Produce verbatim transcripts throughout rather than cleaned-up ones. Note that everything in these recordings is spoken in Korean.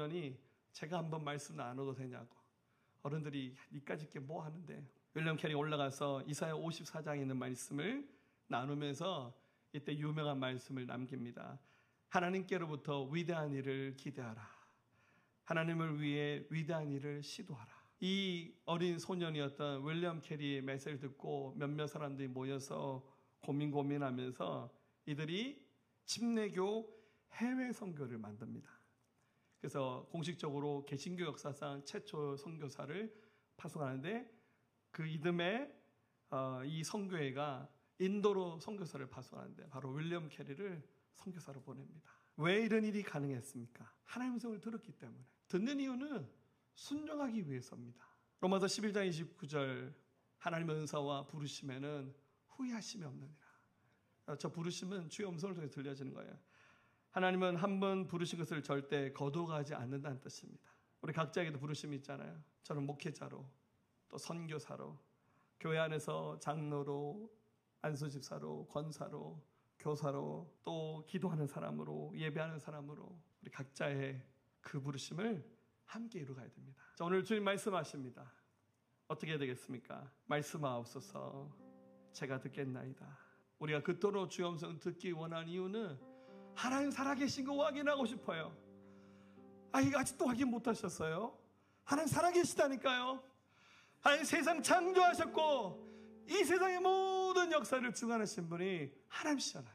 그러더니 제가 한번 말씀 나눠도 되냐고. 어른들이 니까짓 게 뭐 하는데. 윌리엄 캐리 올라가서 이사야 오십사 장에 있는 말씀을 나누면서 이때 유명한 말씀을 남깁니다. 하나님께로부터 위대한 일을 기대하라. 하나님을 위해 위대한 일을 시도하라. 이 어린 소년이었던 윌리엄 캐리의 메시지를 듣고 몇몇 사람들이 모여서 고민 고민하면서 이들이 침례교 해외 선교를 만듭니다. 그래서 공식적으로 개신교 역사상 최초 선교사를 파송하는데 그 이듬해 어, 이 선교회가 인도로 선교사를 파송하는데 바로 윌리엄 캐리를 선교사로 보냅니다. 왜 이런 일이 가능했습니까? 하나님의 음성을 들었기 때문에. 듣는 이유는 순종하기 위해서입니다. 로마서 십일 장 이십구 절 하나님의 은사와 부르심에는 후회하심이 없느니라. 저 부르심은 주의 음성을 통해 들려지는 거예요. 하나님은 한 번 부르신 것을 절대 거둬가지 않는다는 뜻입니다. 우리 각자에게도 부르심이 있잖아요. 저는 목회자로, 또 선교사로, 교회 안에서 장로로, 안수집사로, 권사로, 교사로, 또 기도하는 사람으로, 예배하는 사람으로 우리 각자의 그 부르심을 함께 이루어가야 됩니다. 자, 오늘 주님 말씀하십니다. 어떻게 해야 되겠습니까? 말씀하옵소서 제가 듣겠나이다. 우리가 그토록 주의 음성 듣기 원하는 이유는 하나님 살아계신 거 확인하고 싶어요. 아, 이거 아직도 확인 못하셨어요? 하나님 살아계시다니까요. 하나님 세상 창조하셨고 이 세상의 모든 역사를 주관하신 분이 하나님이시잖아요.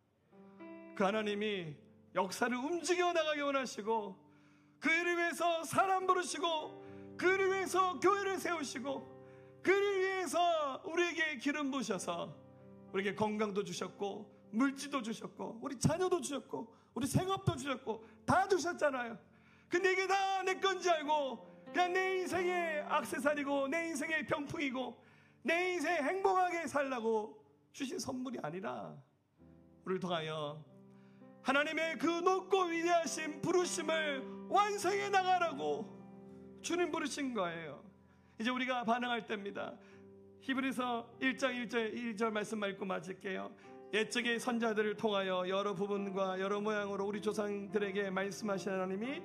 그 하나님이 역사를 움직여 나가게 원하시고 그를 위해서 사람 부르시고 그를 위해서 교회를 세우시고 그를 위해서 우리에게 기름 부으셔서 우리에게 건강도 주셨고 물질도 주셨고 우리 자녀도 주셨고 우리 생업도 주셨고 다 주셨잖아요. 근데 이게 다 내 건지 알고 그냥 내 인생의 액세서리고 내 인생의 병풍이고 내 인생 행복하게 살라고 주신 선물이 아니라 우리를 통하여 하나님의 그 높고 위대하신 부르심을 완성해 나가라고 주님 부르신 거예요. 이제 우리가 반응할 때입니다. 히브리서 일 장 일 절 일 절 말씀 읽고 마칠게요. 옛적의 선자들을 통하여 여러 부분과 여러 모양으로 우리 조상들에게 말씀하신 하나님이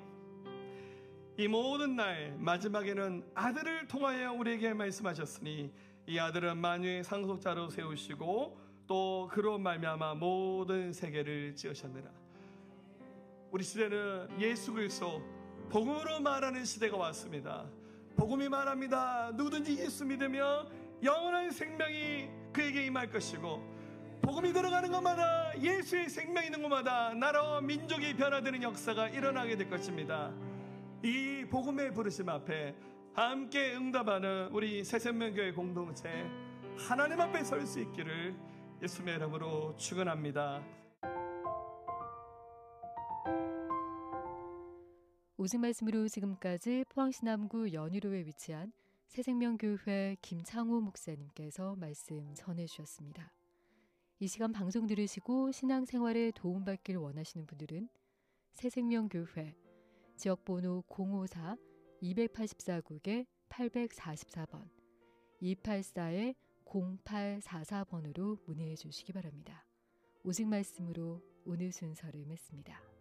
이 모든 날 마지막에는 아들을 통하여 우리에게 말씀하셨으니 이 아들은 만유의 상속자로 세우시고 또 그로 말미암아 모든 세계를 지으셨느라. 우리 시대는 예수 그리스도 복음으로 말하는 시대가 왔습니다. 복음이 말합니다. 누구든지 예수 믿으면 영원한 생명이 그에게 임할 것이고 복음이 들어가는 것마다 예수의 생명이 있는 것마다 나라와 민족이 변화되는 역사가 일어나게 될 것입니다. 이 복음의 부르심 앞에 함께 응답하는 우리 새생명교회 공동체 하나님 앞에 설 수 있기를 예수님의 이름으로 축원합니다. 오직 말씀으로 지금까지 포항시 남구 연희로에 위치한 새생명교회 김창호 목사님께서 말씀 전해주셨습니다. 이 시간 방송 들으시고 신앙생활에 도움받길 원하시는 분들은 새생명교회 지역번호 공오사 이팔사 국에 팔사사 번 이팔사 공팔사사 번으로 문의해 주시기 바랍니다. 오직 말씀으로 오늘 순서를 맺습니다.